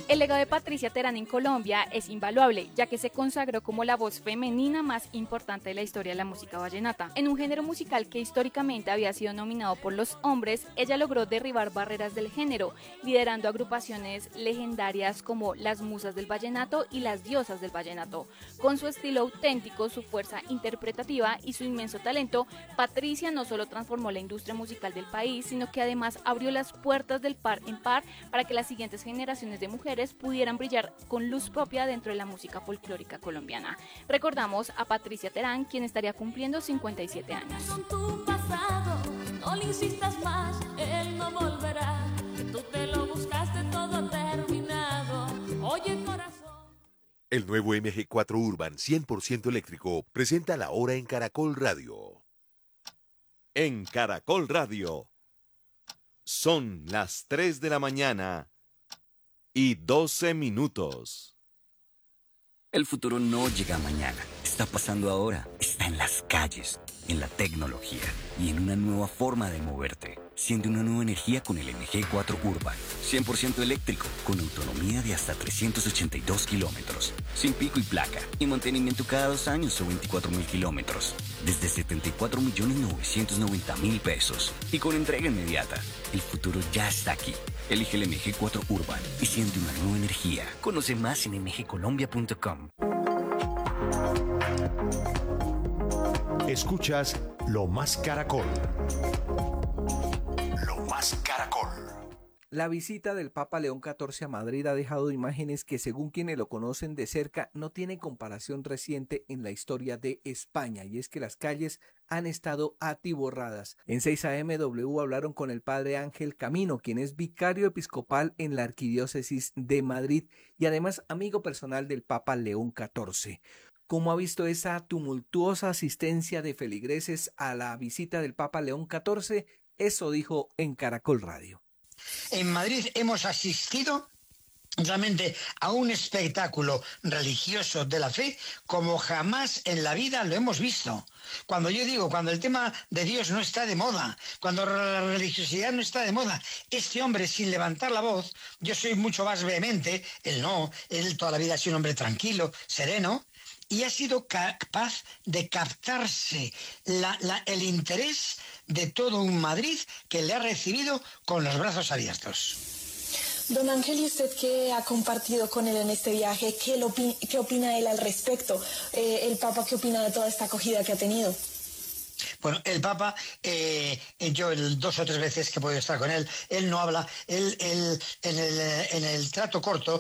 El legado de Patricia Terán en Colombia es invaluable, ya que se consagró como la voz femenina más importante de la historia de la música vallenata. En un género musical que históricamente había sido nominado por los hombres, ella logró derribar barreras del género, liderando agrupaciones legendarias como las Musas del Vallenato y las Diosas del Vallenato. Con su estilo auténtico, su fuerza interpretativa y su inmenso talento, Patricia no solo transformó la industria musical del país, sino que además abrió las puertas del par en par para que las siguientes generaciones de mujeres pudieran brillar con luz propia dentro de la música folclórica colombiana. Recordamos a Patricia Terán, quien estaría cumpliendo 57 años. Con tu pasado, no le insistas más, él no volverá. Tú te lo buscaste todo terminado. Oye, corazón. El nuevo MG4 Urban 100% eléctrico presenta la hora en Caracol Radio. En Caracol Radio son las 3 de la mañana y 12 minutos. El futuro no llega mañana, está pasando ahora, está en las calles, en la tecnología y en una nueva forma de moverte. Siente una nueva energía con el MG4 Urban, 100% eléctrico, con autonomía de hasta 382 kilómetros, sin pico y placa, y mantenimiento cada 2 años o 24.000 kilómetros, desde 74.990.000 pesos, y con entrega inmediata. El futuro ya está aquí. Elige el MG4 Urban y siente una nueva energía. Conoce más en mgcolombia.com. Escuchas Lo Más Caracol. Lo Más Caracol. La visita del Papa León XIV a Madrid ha dejado imágenes que, según quienes lo conocen de cerca, no tienen comparación reciente en la historia de España, y es que las calles han estado atiborradas. En 6am hablaron con el padre Ángel Camino, quien es vicario episcopal en la Arquidiócesis de Madrid y además amigo personal del Papa León XIV. ¿Cómo ha visto esa tumultuosa asistencia de feligreses a la visita del Papa León XIV? Eso dijo en Caracol Radio. En Madrid hemos asistido realmente a un espectáculo religioso de la fe como jamás en la vida lo hemos visto. Cuando yo digo, cuando el tema de Dios no está de moda, cuando la religiosidad no está de moda, este hombre sin levantar la voz, yo soy mucho más vehemente, él no, él toda la vida ha sido un hombre tranquilo, sereno, y ha sido capaz de captarse el interés de todo un Madrid que le ha recibido con los brazos abiertos. Don Ángel, ¿y usted qué ha compartido con él en este viaje? ¿Qué opina él al respecto? ¿El Papa qué opina de toda esta acogida que ha tenido? Bueno, el Papa, yo 2 o 3 veces que he podido estar con él, él no habla, él en el trato corto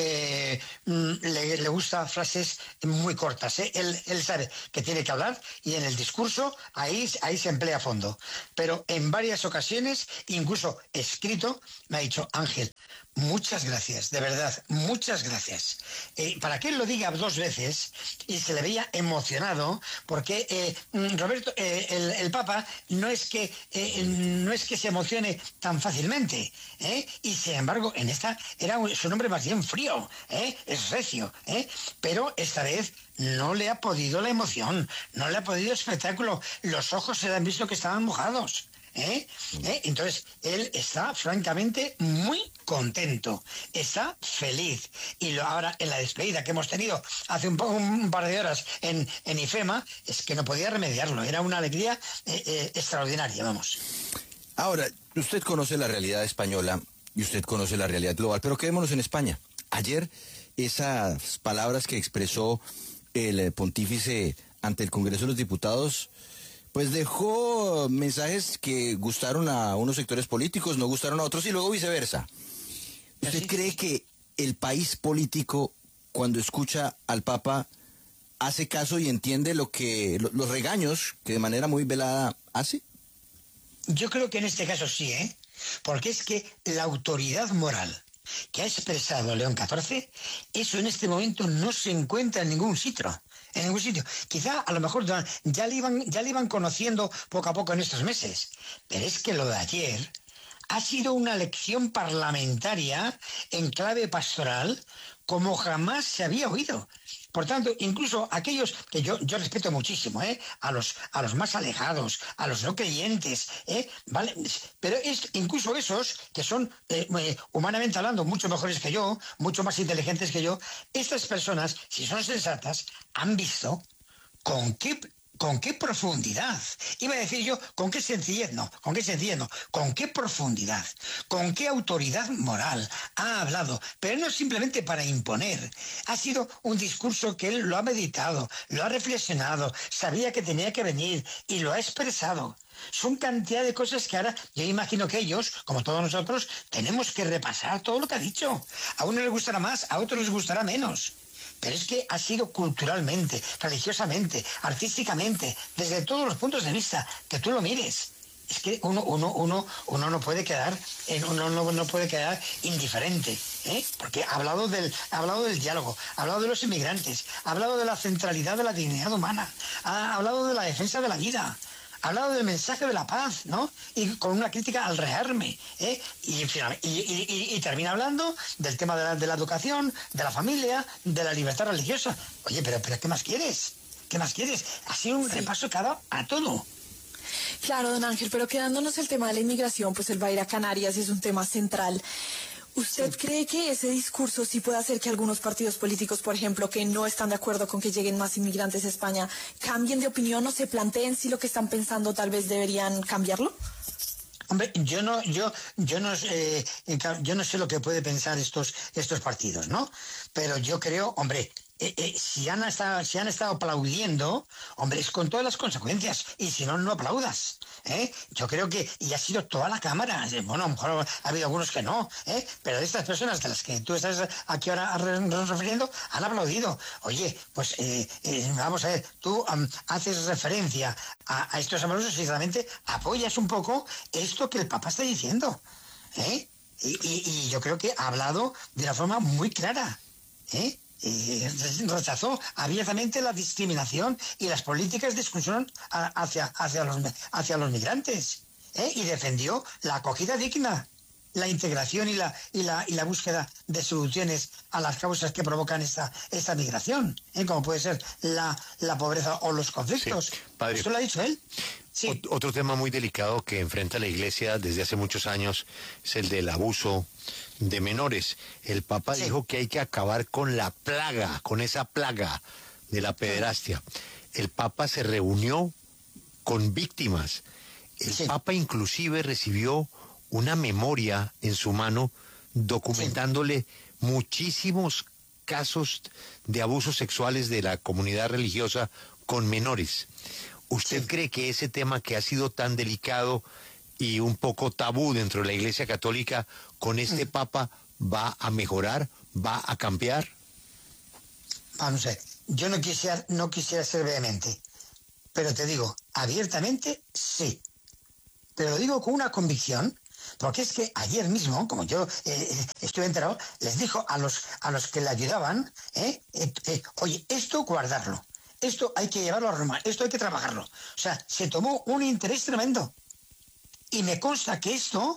le gusta frases muy cortas, ¿eh? Él sabe que tiene que hablar y en el discurso ahí se emplea a fondo. Pero en varias ocasiones, incluso escrito, me ha dicho: Ángel, muchas gracias, de verdad, muchas gracias. Para que él lo diga 2 veces y se le veía emocionado, porque Roberto, el Papa no es que se emocione tan fácilmente, y sin embargo en esta es un hombre más bien frío, es recio, pero esta vez no le ha podido la emoción, no le ha podido el espectáculo, los ojos se le han visto que estaban mojados. Entonces él está francamente muy contento, está feliz, y ahora en la despedida que hemos tenido hace un par de horas en IFEMA, es que no podía remediarlo, era una alegría extraordinaria, vamos. Ahora, usted conoce la realidad española y usted conoce la realidad global, pero quedémonos en España. Ayer esas palabras que expresó el pontífice ante el Congreso de los Diputados pues dejó mensajes que gustaron a unos sectores políticos, no gustaron a otros y luego viceversa. ¿Usted cree que el país político, cuando escucha al Papa, hace caso y entiende los regaños que de manera muy velada hace? Yo creo que en este caso sí, porque es que la autoridad moral que ha expresado León XIV, eso en este momento no se encuentra en ningún sitio. En ningún sitio. Quizá a lo mejor ya le iban conociendo poco a poco en estos meses. Pero es que lo de ayer ha sido una lección parlamentaria en clave pastoral como jamás se había oído. Por tanto, incluso aquellos que yo respeto muchísimo, a los más alejados, a los no creyentes, ¿vale? Pero es incluso esos que son, humanamente hablando, mucho mejores que yo, mucho más inteligentes que yo, estas personas, si son sensatas, han visto con qué profundidad, iba a decir yo, con qué sencillez no, con qué profundidad, con qué autoridad moral ha hablado, pero no simplemente para imponer, ha sido un discurso que él lo ha meditado, lo ha reflexionado, sabía que tenía que venir y lo ha expresado. Son cantidad de cosas que ahora yo imagino que ellos, como todos nosotros, tenemos que repasar todo lo que ha dicho. A uno les gustará más, a otros les gustará menos. Pero es que ha sido culturalmente, religiosamente, artísticamente, desde todos los puntos de vista, que tú lo mires. Es que uno no puede quedar, no puede quedar indiferente, porque ha hablado del diálogo, ha hablado de los inmigrantes, ha hablado de la centralidad de la dignidad humana, ha hablado de la defensa de la vida. Ha hablado del mensaje de la paz, ¿no? Y con una crítica al rearme, y termina hablando del tema de la educación, de la familia, de la libertad religiosa. Oye, pero ¿qué más quieres? ¿Qué más quieres? Ha sido un repaso que ha dado a todo. Claro, don Ángel, pero quedándonos el tema de la inmigración, pues él va a ir a Canarias, es un tema central. ¿Usted cree que ese discurso sí puede hacer que algunos partidos políticos, por ejemplo, que no están de acuerdo con que lleguen más inmigrantes a España, cambien de opinión o se planteen si lo que están pensando tal vez deberían cambiarlo? Hombre, yo no sé lo que puede pensar estos partidos, ¿no? Pero yo creo, hombre, si han estado aplaudiendo, hombre, es con todas las consecuencias, y si no, no aplaudas. Yo creo que, y ha sido toda la Cámara, bueno, a lo mejor ha habido algunos que no, pero de estas personas de las que tú estás aquí ahora refiriendo, han aplaudido. Oye, pues vamos a ver, tú haces referencia a estos aplausos y realmente apoyas un poco esto que el Papa está diciendo, y yo creo que ha hablado de una forma muy clara, rechazó abiertamente la discriminación y las políticas de exclusión hacia los migrantes, y defendió la acogida digna, la integración y la búsqueda de soluciones a las causas que provocan esta migración, como puede ser la pobreza o los conflictos. Sí, padre. ¿Esto lo ha dicho él? Sí. Otro tema muy delicado que enfrenta la Iglesia desde hace muchos años es el del abuso de menores. El Papa dijo que hay que acabar con esa plaga de la pederastia. El Papa se reunió con víctimas. El Papa inclusive recibió una memoria en su mano documentándole muchísimos casos de abusos sexuales de la comunidad religiosa con menores. ¿Usted cree que ese tema que ha sido tan delicado y un poco tabú dentro de la Iglesia Católica, con este Papa va a mejorar, va a cambiar? Vamos a ver, yo no quisiera ser vehemente, pero te digo, abiertamente sí. Pero lo digo con una convicción, porque es que ayer mismo, como yo estuve enterado, les dijo a los que le ayudaban, oye, esto guardarlo, esto hay que llevarlo a Roma, esto hay que trabajarlo. O sea, se tomó un interés tremendo. Y me consta que esto,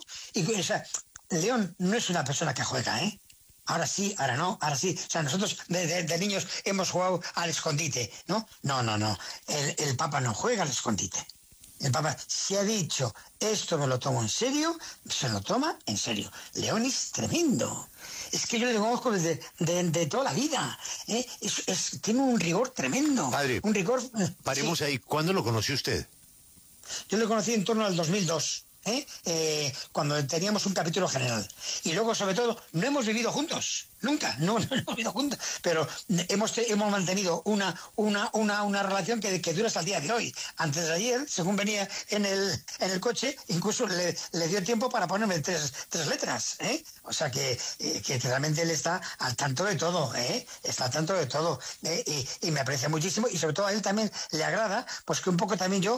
León no es una persona que juega, Ahora sí, ahora no, ahora sí. O sea, nosotros de niños hemos jugado al escondite, ¿no? No. El Papa no juega al escondite. El Papa, si ha dicho, esto me lo tomo en serio, se lo toma en serio. León es tremendo. Es que yo le conozco de toda la vida. Tiene un rigor tremendo. Padre, un rigor. Paremos ahí. ¿Cuándo lo conoció usted? Yo lo conocí en torno al 2002. Cuando teníamos un capítulo general. Y luego, sobre todo, no hemos vivido juntos. Nunca, no hemos vivido juntos. Pero hemos mantenido una relación que dura hasta el día de hoy. Antes de ayer, según venía en el coche, incluso le dio tiempo para ponerme tres letras. O sea que realmente él está al tanto de todo. Está al tanto de todo. Y me aprecia muchísimo. Y sobre todo a él también le agrada, pues que un poco también yo,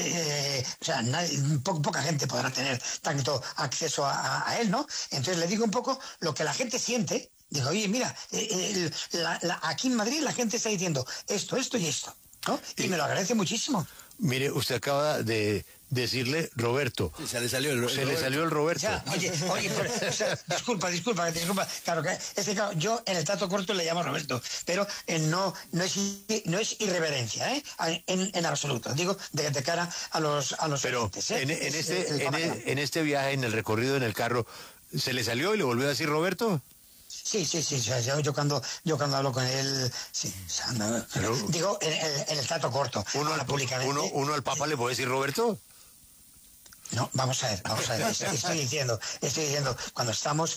poca gente podrá tener tanto acceso a él, ¿no? Entonces le digo un poco lo que la gente siente. Digo, oye, mira, aquí en Madrid la gente está diciendo esto y esto, ¿no? Y me lo agradece muchísimo. Mire, usted acaba de decirle Roberto. Se le salió el Se le salió el Roberto. Ya, oye, pero, o sea, disculpa. Claro, que es que claro, yo en el trato corto le llamo Roberto, pero no es irreverencia, en absoluto. Digo, de cara a los pero oyentes, en este viaje, en el recorrido en el carro, ¿se le salió y le volvió a decir Roberto? Sí. Yo cuando hablo con él, sí. O sea, digo, en el trato corto. ¿Uno al Papa le puede decir Roberto? No, vamos a ver. Estoy diciendo, cuando estamos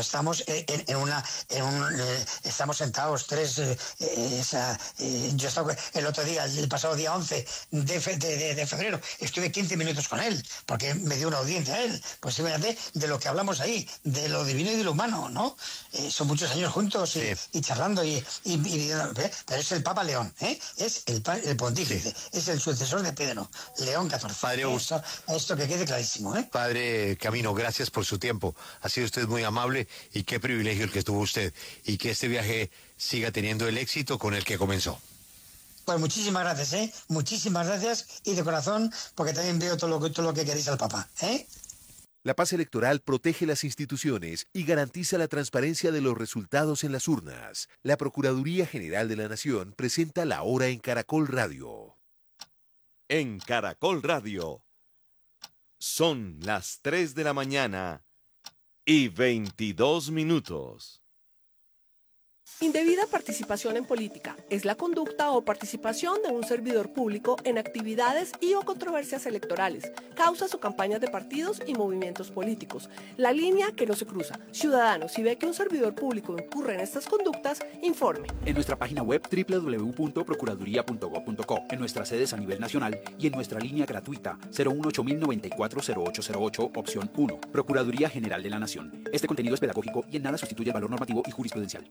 estamos sentados tres, yo estaba el otro día, el pasado día 11 de febrero, estuve 15 minutos con él, porque me dio una audiencia a él, pues imagínate de lo que hablamos ahí, de lo divino y de lo humano, ¿no? Son muchos años juntos y charlando pero es el Papa León, es el pontífice, es el sucesor de Pedro, León XIV. Padre Augusto. Esto que quede clarísimo, Padre Camino, gracias por su tiempo. Ha sido usted muy amable y qué privilegio el que tuvo usted. Y que este viaje siga teniendo el éxito con el que comenzó. Pues muchísimas gracias, muchísimas gracias y de corazón, porque también veo todo lo que queréis al Papa, La paz electoral protege las instituciones y garantiza la transparencia de los resultados en las urnas. La Procuraduría General de la Nación presenta La Hora en Caracol Radio. En Caracol Radio. Son las 3 de la mañana y 22 minutos. Indebida participación en política es la conducta o participación de un servidor público en actividades y o controversias electorales, causas o campañas de partidos y movimientos políticos. La línea que no se cruza. Ciudadano, si ve que un servidor público incurre en estas conductas, informe. En nuestra página web www.procuraduría.gov.co, en nuestras sedes a nivel nacional y en nuestra línea gratuita 018-094-0808, opción 1. Procuraduría General de la Nación. Este contenido es pedagógico y en nada sustituye el valor normativo y jurisprudencial.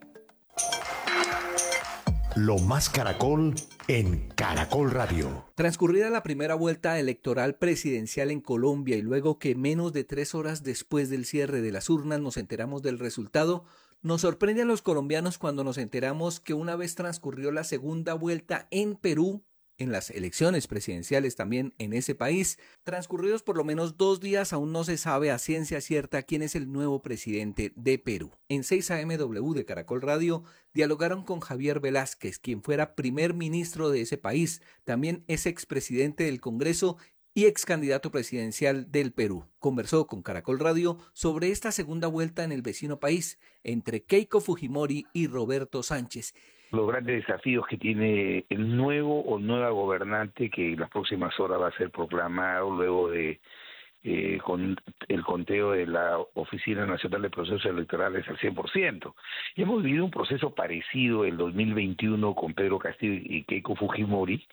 Lo más Caracol en Caracol Radio. Transcurrida la primera vuelta electoral presidencial en Colombia y luego que menos de 3 horas después del cierre de las urnas nos enteramos del resultado, nos sorprende a los colombianos cuando nos enteramos que una vez transcurrió la segunda vuelta en Perú, en las elecciones presidenciales también en ese país, transcurridos por lo menos 2 días, aún no se sabe a ciencia cierta quién es el nuevo presidente de Perú. En 6AMW de Caracol Radio dialogaron con Javier Velázquez, quien fuera primer ministro de ese país, también es expresidente del Congreso y ex candidato presidencial del Perú. Conversó con Caracol Radio sobre esta segunda vuelta en el vecino país entre Keiko Fujimori y Roberto Sánchez. Los grandes desafíos que tiene el nuevo o nueva gobernante que en las próximas horas va a ser proclamado luego de con el conteo de la Oficina Nacional de Procesos Electorales al 100%. Y hemos vivido un proceso parecido el 2021 con Pedro Castillo y Keiko Fujimori,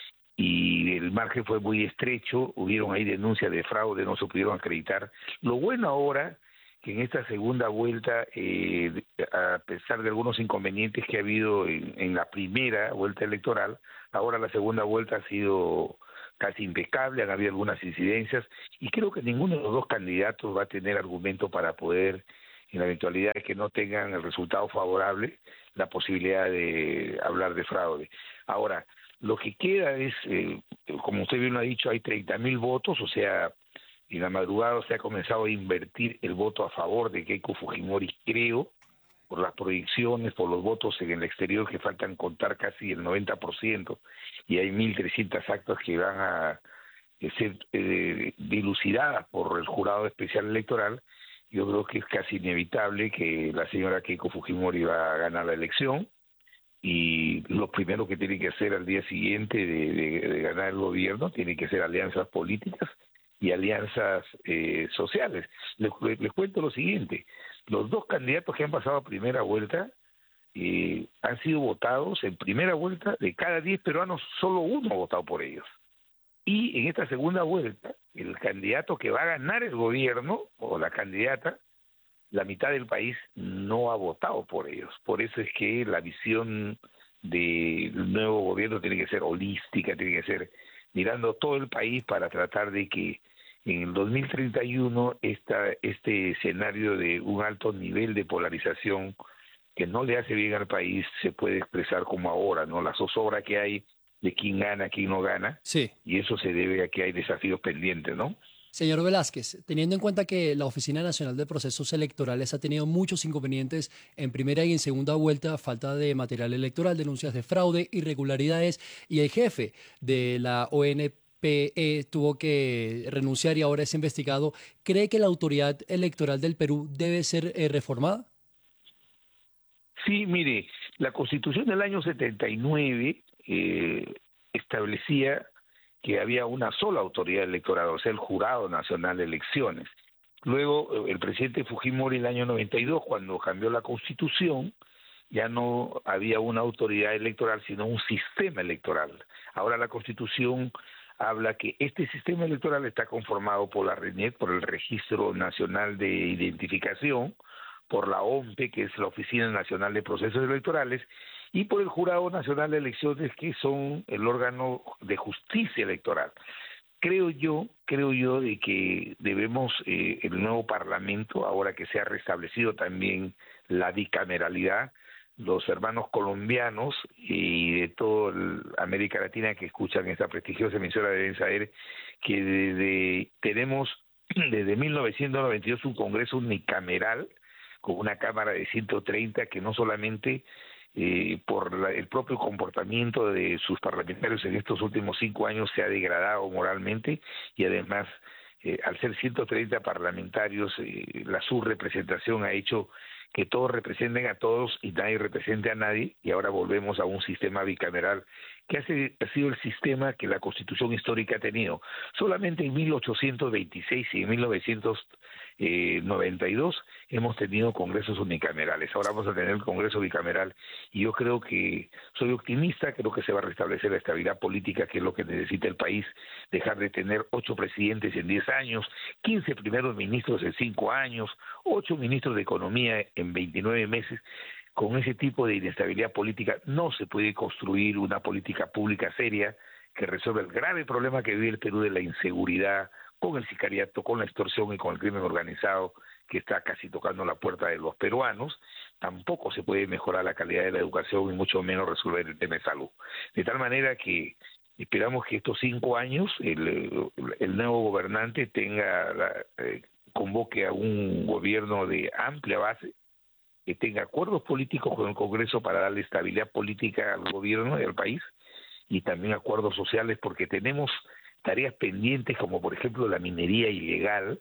y el margen fue muy estrecho, hubieron ahí denuncias de fraude, no se pudieron acreditar. Lo bueno ahora que en esta segunda vuelta, a pesar de algunos inconvenientes que ha habido en la primera vuelta electoral, ahora la segunda vuelta ha sido casi impecable, han habido algunas incidencias, y creo que ninguno de los dos candidatos va a tener argumento para poder, en la eventualidad de que no tengan el resultado favorable, la posibilidad de hablar de fraude. Ahora, lo que queda es, como usted bien lo ha dicho, hay 30.000 votos, o sea, en la madrugada se ha comenzado a invertir el voto a favor de Keiko Fujimori, creo, por las proyecciones, por los votos en el exterior que faltan contar casi el 90%, y hay 1.300 actas que van a ser dilucidadas por el jurado especial electoral. Yo creo que es casi inevitable que la señora Keiko Fujimori va a ganar la elección, y lo primero que tiene que hacer al día siguiente de ganar el gobierno tiene que ser alianzas políticas y alianzas sociales. Les cuento lo siguiente: los dos candidatos que han pasado a primera vuelta han sido votados en primera vuelta. De cada 10 peruanos, solo uno ha votado por ellos. Y en esta segunda vuelta, el candidato que va a ganar el gobierno, o la candidata, la mitad del país no ha votado por ellos. Por eso es que la visión del nuevo gobierno tiene que ser holística, tiene que ser mirando todo el país para tratar de que en el 2031 este escenario de un alto nivel de polarización que no le hace bien al país se puede expresar como ahora, ¿no? La zozobra que hay de quién gana, quién no gana, Sí. y eso se debe a que hay desafíos pendientes, ¿no? Señor Velázquez, teniendo en cuenta que la Oficina Nacional de Procesos Electorales ha tenido muchos inconvenientes en primera y en segunda vuelta, falta de material electoral, denuncias de fraude, irregularidades, y el jefe de la ONPE tuvo que renunciar y ahora es investigado, ¿cree que la autoridad electoral del Perú debe ser reformada? Sí, mire, la Constitución del año 79 establecía que había una sola autoridad electoral, o sea, el Jurado Nacional de Elecciones. Luego, el presidente Fujimori en el año 92, cuando cambió la Constitución, ya no había una autoridad electoral, sino un sistema electoral. Ahora la Constitución habla que este sistema electoral está conformado por la RENIEC, por el Registro Nacional de Identificación, por la OMPE, que es la Oficina Nacional de Procesos Electorales, y por el Jurado Nacional de Elecciones, que son el órgano de justicia electoral. Creo yo de que debemos, el nuevo Parlamento, ahora que se ha restablecido también la bicameralidad, los hermanos colombianos y de toda América Latina que escuchan esta prestigiosa emisora deben saber que tenemos desde 1992 un Congreso unicameral con una Cámara de 130 que no solamente por el propio comportamiento de sus parlamentarios en estos últimos 5 años se ha degradado moralmente, y además al ser 130 parlamentarios la subrepresentación ha hecho que todos representen a todos y nadie represente a nadie, y ahora volvemos a un sistema bicameral que ha sido el sistema que la Constitución histórica ha tenido. Solamente en 1826 y en 1992 hemos tenido congresos unicamerales. Ahora vamos a tener el Congreso bicameral, y yo creo que soy optimista, creo que se va a restablecer la estabilidad política, que es lo que necesita el país, dejar de tener 8 presidentes en 10 años, 15 primeros ministros en 5 años, 8 ministros de Economía en 29 meses. Con ese tipo de inestabilidad política no se puede construir una política pública seria que resuelva el grave problema que vive el Perú de la inseguridad, con el sicariato, con la extorsión y con el crimen organizado que está casi tocando la puerta de los peruanos. Tampoco se puede mejorar la calidad de la educación y mucho menos resolver el tema de salud. De tal manera que esperamos que estos 5 años el nuevo gobernante convoque a un gobierno de amplia base, que tenga acuerdos políticos con el Congreso para darle estabilidad política al gobierno y al país, y también acuerdos sociales, porque tenemos tareas pendientes como por ejemplo la minería ilegal,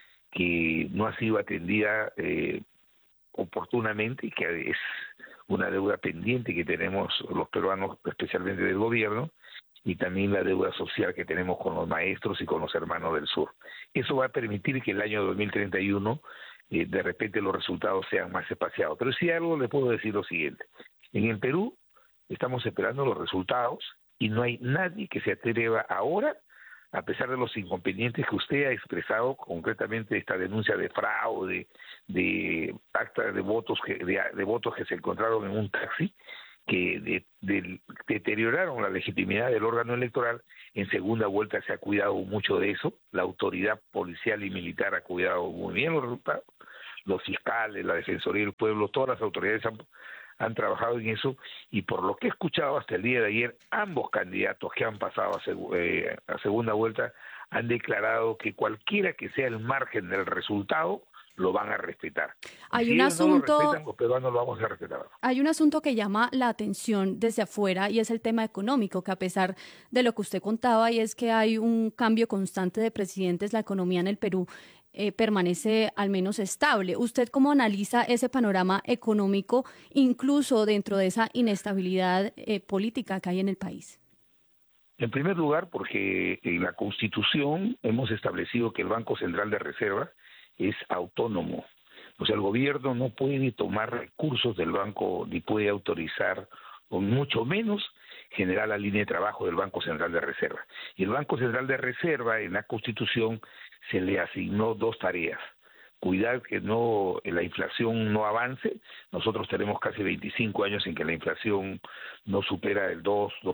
que no ha sido atendida oportunamente, y que es una deuda pendiente que tenemos los peruanos, especialmente del gobierno, y también la deuda social que tenemos con los maestros y con los hermanos del sur. Eso va a permitir que el año 2031 de repente los resultados sean más espaciados. Pero sí algo le puedo decir lo siguiente: en el Perú estamos esperando los resultados y no hay nadie que se atreva ahora, a pesar de los inconvenientes que usted ha expresado, concretamente esta denuncia de fraude, de actas de votos que se encontraron en un taxi, que deterioraron la legitimidad del órgano electoral. En segunda vuelta se ha cuidado mucho de eso, la autoridad policial y militar ha cuidado muy bien los resultados, los fiscales, la Defensoría del Pueblo, todas las autoridades han trabajado en eso, y por lo que he escuchado hasta el día de ayer, ambos candidatos que han pasado a segunda vuelta han declarado que cualquiera que sea el margen del resultado lo van a respetar. Hay si un ellos asunto, no lo respetan, los peruanos lo vamos a respetar. Hay un asunto que llama la atención desde afuera, y es el tema económico, que a pesar de lo que usted contaba, y es que hay un cambio constante de presidentes, la economía en el Perú permanece al menos estable. ¿Usted cómo analiza ese panorama económico, incluso dentro de esa inestabilidad política que hay en el país? En primer lugar, porque en la Constitución hemos establecido que el Banco Central de Reserva es autónomo. O sea, el gobierno no puede tomar recursos del banco, ni puede autorizar, o mucho menos generar la línea de trabajo del Banco Central de Reserva. Y el Banco Central de Reserva, en la Constitución, se le asignó 2 tareas: cuidar que la inflación no avance. Nosotros tenemos casi 25 años en que la inflación no supera el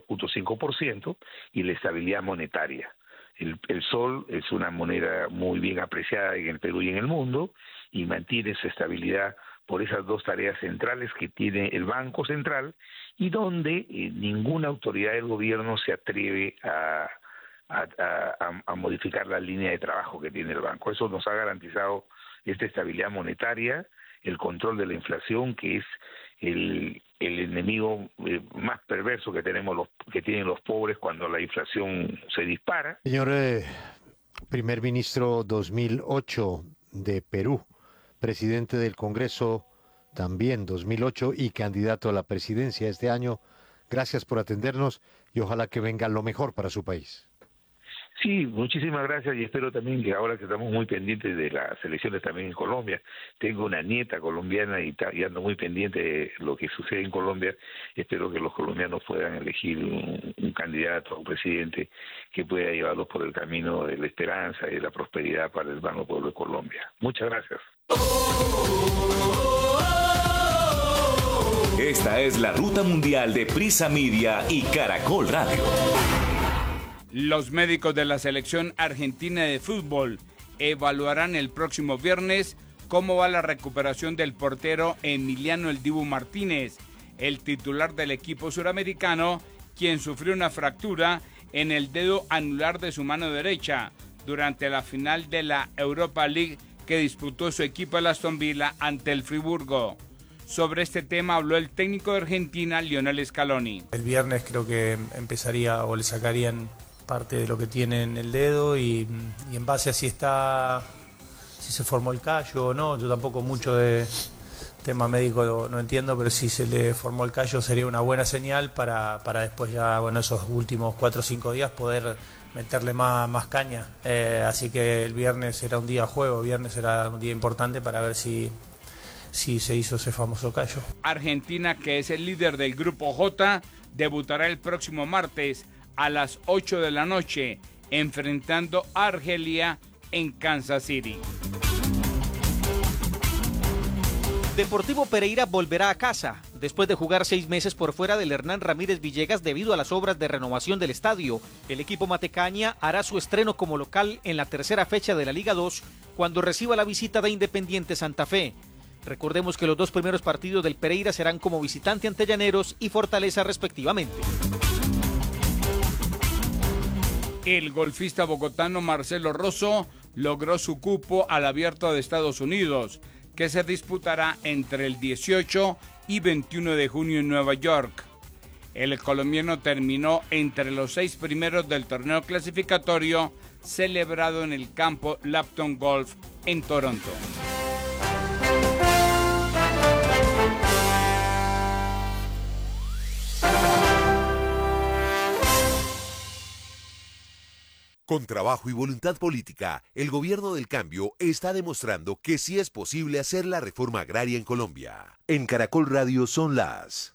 2.5%, y la estabilidad monetaria. El sol es una moneda muy bien apreciada en el Perú y en el mundo, y mantiene su estabilidad por esas dos tareas centrales que tiene el Banco Central y donde ninguna autoridad del gobierno se atreve a modificar la línea de trabajo que tiene el banco. Eso nos ha garantizado esta estabilidad monetaria, el control de la inflación, que es el enemigo más perverso que tienen los pobres cuando la inflación se dispara. Señor primer ministro 2008 de Perú, presidente del Congreso también 2008 y candidato a la presidencia este año, gracias por atendernos y ojalá que venga lo mejor para su país. Sí, muchísimas gracias y espero también que ahora que estamos muy pendientes de las elecciones también en Colombia, tengo una nieta colombiana y ando muy pendiente de lo que sucede en Colombia, espero que los colombianos puedan elegir un candidato, un presidente que pueda llevarlos por el camino de la esperanza y de la prosperidad para el vano pueblo de Colombia. Muchas gracias. Esta es la ruta mundial de Prisa Media y Caracol Radio. Los médicos de la selección argentina de fútbol evaluarán el próximo viernes cómo va la recuperación del portero Emiliano El Dibu Martínez, el titular del equipo suramericano, quien sufrió una fractura en el dedo anular de su mano derecha durante la final de la Europa League que disputó su equipo el Aston Villa ante el Friburgo. Sobre este tema habló el técnico de Argentina, Lionel Scaloni. El viernes creo que empezaría o le sacarían parte de lo que tiene en el dedo y en base a si se formó el callo o no, yo tampoco mucho de tema médico no entiendo, pero si se le formó el callo sería una buena señal para después ya, bueno, esos últimos 4 o 5 días poder meterle más caña, así que el viernes será un día juego, viernes será un día importante para ver si se hizo ese famoso callo. Argentina, que es el líder del grupo J, debutará el próximo martes a las 8 de la noche, enfrentando a Argelia en Kansas City. Deportivo Pereira volverá a casa, después de jugar 6 meses por fuera del Hernán Ramírez Villegas debido a las obras de renovación del estadio. El equipo matecaña hará su estreno como local en la tercera fecha de la Liga 2, cuando reciba la visita de Independiente Santa Fe. Recordemos que los 2 primeros partidos del Pereira serán como visitante ante Llaneros y Fortaleza respectivamente. El golfista bogotano Marcelo Rosso logró su cupo al Abierto de Estados Unidos, que se disputará entre el 18 y 21 de junio en Nueva York. El colombiano terminó entre los 6 primeros del torneo clasificatorio celebrado en el campo Lapton Golf en Toronto. Con trabajo y voluntad política, el gobierno del cambio está demostrando que sí es posible hacer la reforma agraria en Colombia. En Caracol Radio son las...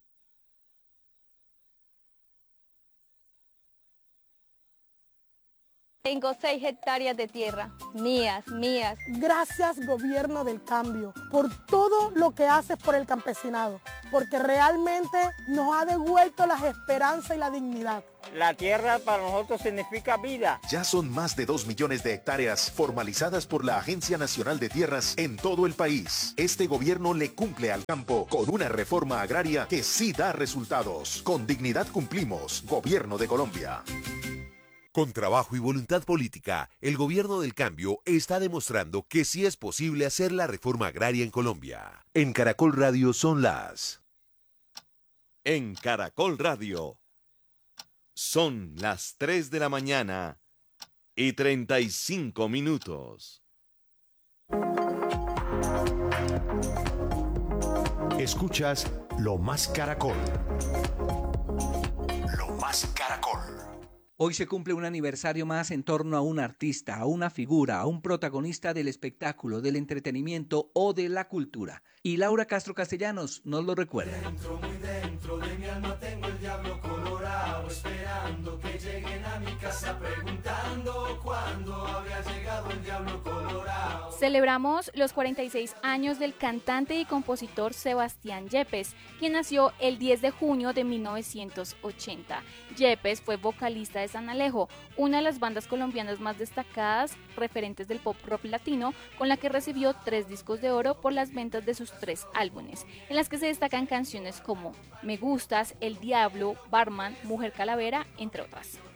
Tengo 6 hectáreas de tierra, mías. Gracias, gobierno del cambio, por todo lo que haces por el campesinado, porque realmente nos ha devuelto las esperanzas y la dignidad. La tierra para nosotros significa vida. Ya son más de 2 millones de hectáreas formalizadas por la Agencia Nacional de Tierras en todo el país. Este gobierno le cumple al campo con una reforma agraria que sí da resultados. Con dignidad cumplimos, Gobierno de Colombia. Con trabajo y voluntad política, el gobierno del cambio está demostrando que sí es posible hacer la reforma agraria en Colombia. En Caracol Radio son las... En Caracol Radio son las 3 de la mañana y 35 minutos. Escuchas Lo Más Caracol. Lo Más Caracol. Hoy se cumple un aniversario más en torno a un artista, a una figura, a un protagonista del espectáculo, del entretenimiento o de la cultura. Y Laura Castro Castellanos nos lo recuerda. Dentro, muy dentro de mi alma tengo el diablo colorado, esperando que lleguen a mi casa preguntando cuándo había llegado el diablo colorado. Celebramos los 46 años del cantante y compositor Sebastián Yepes, quien nació el 10 de junio de 1980. Yepes fue vocalista de San Alejo, una de las bandas colombianas más destacadas, referentes del pop rock latino, con la que recibió 3 discos de oro por las ventas de sus 3 álbumes, en las que se destacan canciones como Me Gustas, El Diablo, Barman, Mujer Calavera, entre otras.